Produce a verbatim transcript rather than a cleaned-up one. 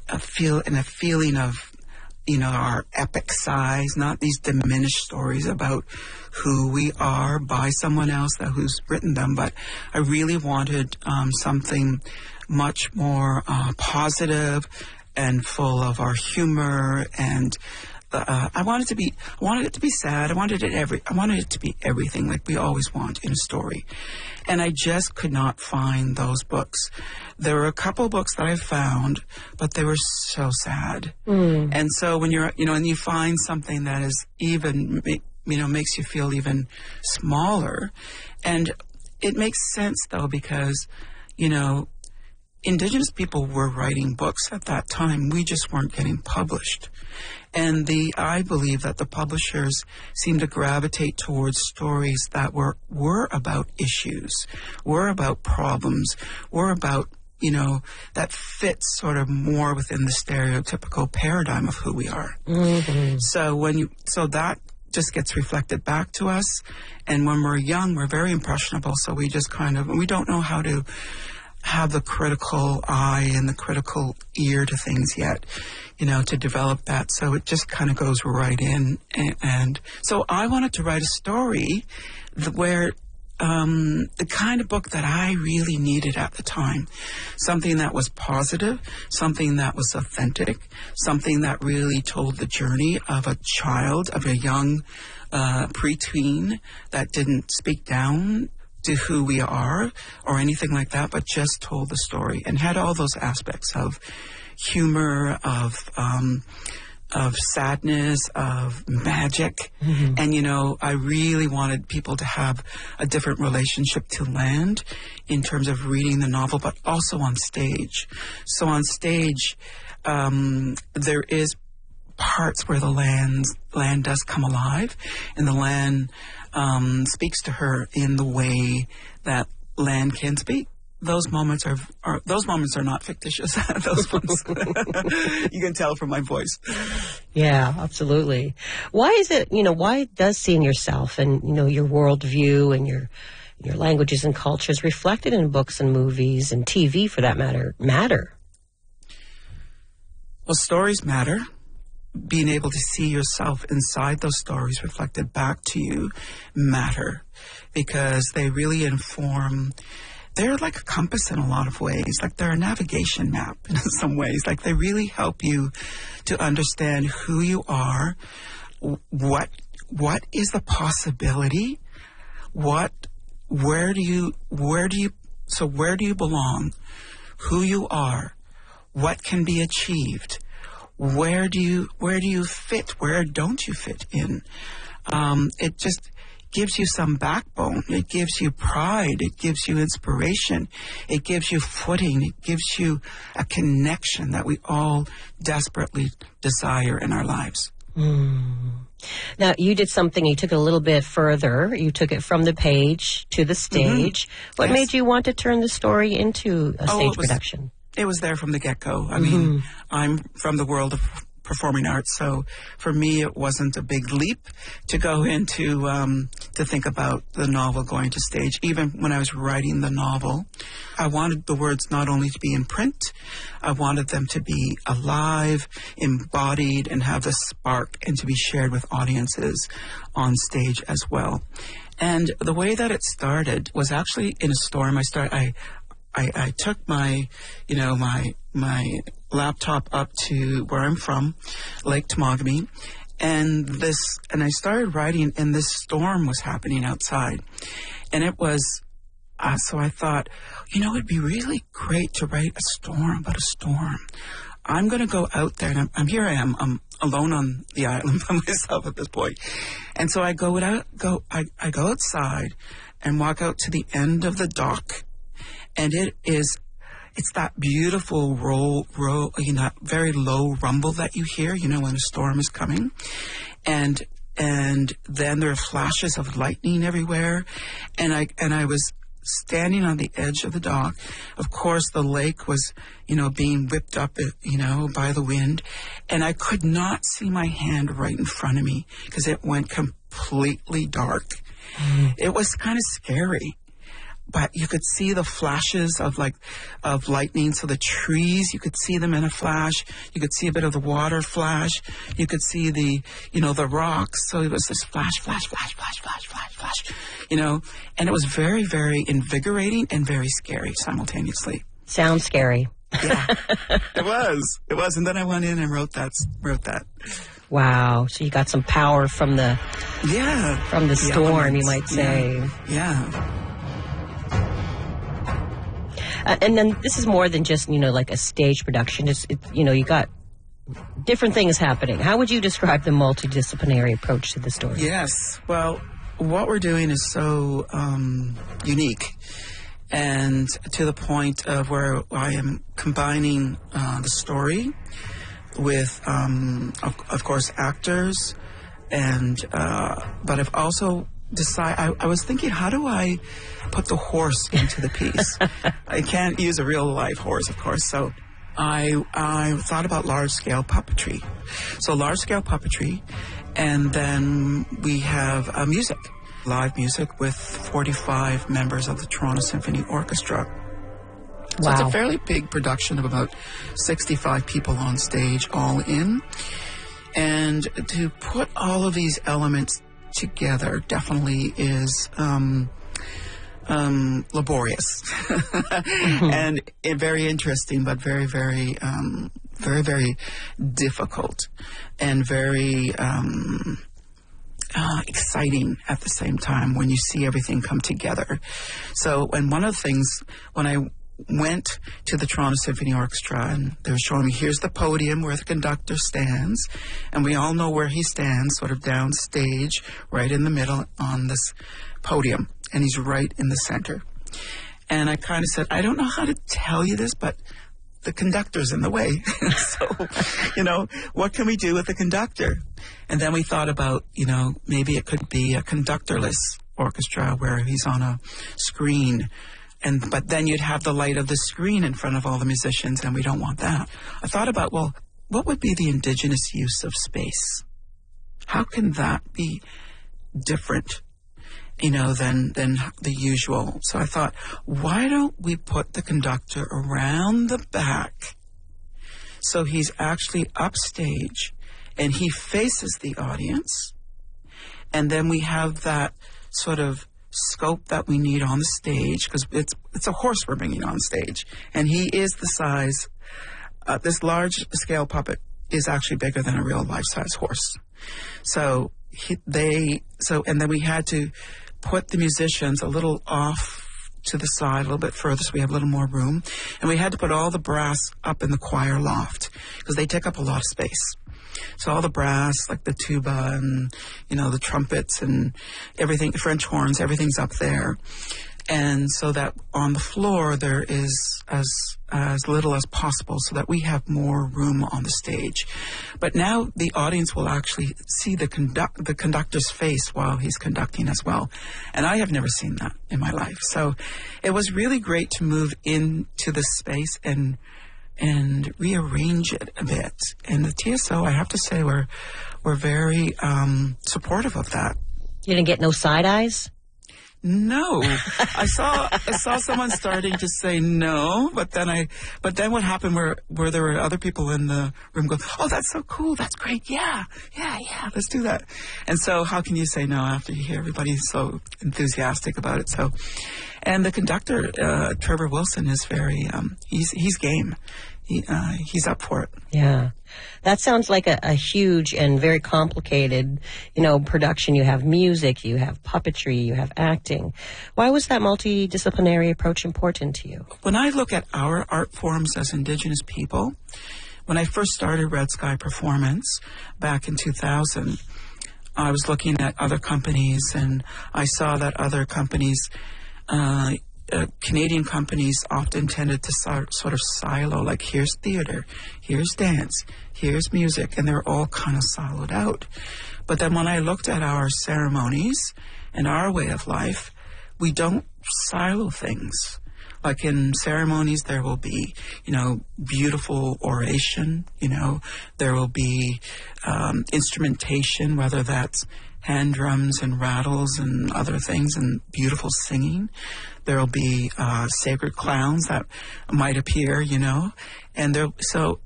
a feel and a feeling of, you know, our epic size, not these diminished stories about who we are by someone else that who's written them, but I really wanted um, something much more uh, positive and full of our humor, and uh, I wanted to be, I wanted it to be sad. I wanted it every, I wanted it to be everything like we always want in a story, and I just could not find those books. There were a couple books that I found, but they were so sad. Mm. And so when you're, you know, and you find something that is even, you know, makes you feel even smaller, and it makes sense though because, you know, Indigenous people were writing books at that time. We just weren't getting published. And the I believe that the publishers seemed to gravitate towards stories that were, were about issues, were about problems, were about, you know, that fits sort of more within the stereotypical paradigm of who we are. Mm-hmm. So when you, so that just gets reflected back to us. And when we're young, we're very impressionable. So we just kind of, we don't know how to have the critical eye and the critical ear to things yet, you know, to develop that. So it just kind of goes right in. And, and so I wanted to write a story where um, the kind of book that I really needed at the time, something that was positive, something that was authentic, something that really told the journey of a child, of a young uh, preteen that didn't speak down to who we are or anything like that, but just told the story and had all those aspects of humor, of um, of sadness, of magic. Mm-hmm. And, you know, I really wanted people to have a different relationship to land in terms of reading the novel, but also on stage. So on stage, um, there is parts where the land, land does come alive, and the land um, speaks to her in the way that land can speak. Those moments are, are those moments are not fictitious. Those ones, you can tell from my voice. Yeah, absolutely. Why is it? You know, why does seeing yourself and you know your worldview and your your languages and cultures reflected in books and movies and T V, for that matter, matter? Well, stories matter. Being able to see yourself inside those stories reflected back to you matter, because they really inform. They're like a compass in a lot of ways, like they're a navigation map in some ways. Like they really help you to understand who you are, what what is the possibility, what where do you where do you so where do you belong, who you are, what can be achieved. Where do you where do you fit? Where don't you fit in? Um, it just gives you some backbone. It gives you pride. It gives you inspiration. It gives you footing. It gives you a connection that we all desperately desire in our lives. Mm. Now, you did something, you took it a little bit further. You took it from the page to the stage. Mm-hmm. What yes. made you want to turn the story into a oh, stage it was, production? It was there from the get-go. I mm-hmm. mean, I'm from the world of performing arts, so for me it wasn't a big leap to go into, um, to think about the novel going to stage. Even when I was writing the novel, I wanted the words not only to be in print, I wanted them to be alive, embodied, and have a spark, and to be shared with audiences on stage as well. And the way that it started was actually in a storm. I started, I, I, I took my, you know, my my laptop up to where I'm from, Lake Temagami, and this, and I started writing, and this storm was happening outside, and it was, uh, so I thought, you know, it'd be really great to write a storm about a storm. I'm going to go out there, and I'm, I'm here. I am. I'm alone on the island by myself at this point, and so I go out, go, I, I go outside, and walk out to the end of the dock. And it is, it's that beautiful roll, roll, you know, very low rumble that you hear, you know, when a storm is coming. And, and then there are flashes of lightning everywhere. And I, and I was standing on the edge of the dock. Of course, the lake was, you know, being whipped up, you know, by the wind. And I could not see my hand right in front of me because it went completely dark. Mm. It was kind of scary. but you could see the flashes of like of lightning. So the trees, you could see them in a flash. You could see a bit of the water flash. You could see the, you know, the rocks. So it was this flash, flash, flash, flash, flash, flash, flash, you know, and it was very, very invigorating and very scary simultaneously. Sounds scary. Yeah, it was. It was. And then I went in and wrote that, wrote that. Wow. So you got some power from the, yeah, from the storm, you might say. Yeah. yeah. Uh, and then this is more than just, you know, like a stage production. It's, it, you know, you got different things happening. How would you describe the multidisciplinary approach to the story? Yes. Well, what we're doing is so um, unique, and to the point of where I am combining uh, the story with, um, of, of course, actors, and uh, but I've also decided, I, I was thinking, how do I put the horse into the piece? I can't use a real live horse, of course, so I I thought about large-scale puppetry. So large-scale puppetry, and then we have uh, music, live music with forty-five members of the Toronto Symphony Orchestra. So Wow. It's a fairly big production of about sixty-five people on stage, all in. And to put all of these elements together definitely is um, um, laborious mm-hmm. and uh, very interesting, but very, very, um, very, very difficult and very um, uh, exciting at the same time when you see everything come together. So, and one of the things when I went to the Toronto Symphony Orchestra, and they were showing me, here's the podium where the conductor stands, and we all know where he stands, sort of downstage, right in the middle on this podium, and he's right in the center. And I kind of said, I don't know how to tell you this, but the conductor's in the way. So, you know, what can we do with the conductor? And then we thought about, you know, maybe it could be a conductorless orchestra where he's on a screen. And but then you'd have the light of the screen in front of all the musicians, and we don't want that. I thought about, well, what would be the indigenous use of space? How can that be different, you know, than than the usual? So I thought, why don't we put the conductor around the back so he's actually upstage and he faces the audience, and then we have that sort of scope that we need on the stage, because it's it's a horse we're bringing on stage, and he is the size. Uh, this large scale puppet is actually bigger than a real life size horse. So he, they so and then we had to put the musicians a little off to the side, a little bit further, so we have a little more room, and we had to put all the brass up in the choir loft because they take up a lot of space. So all the brass, like the tuba and, you know, the trumpets and everything, French horns, everything's up there. And so that on the floor there is as as little as possible so that we have more room on the stage. But now the audience will actually see the conduct the conductor's face while he's conducting as well. And I have never seen that in my life. So it was really great to move into this space and and rearrange it a bit. And the T S O, I have to say, we're, we're very um, supportive of that. You didn't get no side eyes? No. I saw I saw someone starting to say no, but then I but then what happened where where there were other people in the room going, oh, that's so cool, that's great, yeah, yeah, yeah, let's do that. And so how can you say no after you hear everybody so enthusiastic about it? So, and the conductor, uh, Trevor Wilson, is very um, he's he's game. He, uh, he's up for it. Yeah. That sounds like a, a huge and very complicated, you know, production. You have music, you have puppetry, you have acting. Why was that multidisciplinary approach important to you? When I look at our art forms as Indigenous people, when I first started Red Sky Performance back in two thousand, I was looking at other companies, and I saw that other companies, uh, Uh, Canadian companies often tended to so, sort of silo, like here's theater, here's dance, here's music, and they're all kind of siloed out. But then when I looked at our ceremonies and our way of life, we don't silo things. Like in ceremonies, there will be, you know, beautiful oration, you know, there will be um, instrumentation, whether that's hand drums and rattles and other things and beautiful singing. There'll be uh, sacred clowns that might appear, you know, and there. So